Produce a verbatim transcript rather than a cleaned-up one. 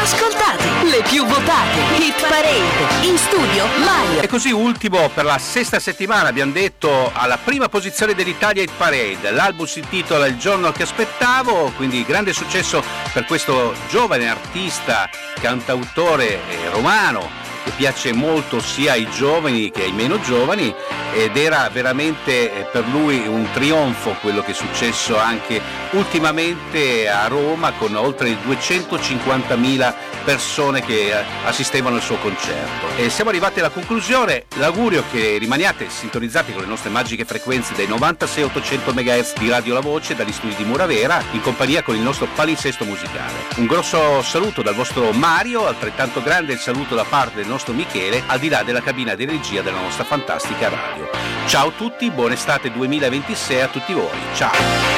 ascoltate, le più votate. Hit Parade. In studio Mario. E così ultimo per la sesta settimana abbiamo detto alla prima posizione dell'Italia Hit Parade. L'album si intitola Il giorno che aspettavo, quindi grande successo per questo giovane artista, cantautore eh, romano, che piace molto sia ai giovani che ai meno giovani, ed era veramente per lui un trionfo quello che è successo anche ultimamente a Roma, con oltre duecentocinquantamila persone che assistevano al suo concerto. E siamo arrivati alla conclusione. L'augurio che rimaniate sintonizzati con le nostre magiche frequenze dei novantasei ottocento megahertz di Radio La Voce dagli studi di Muravera, in compagnia con il nostro palinsesto musicale. Un grosso saluto dal vostro Mario, altrettanto grande il saluto da parte del nostro Michele, al di là della cabina di regia della nostra fantastica radio. Ciao a tutti, buona estate duemilaventisei a tutti voi. Ciao!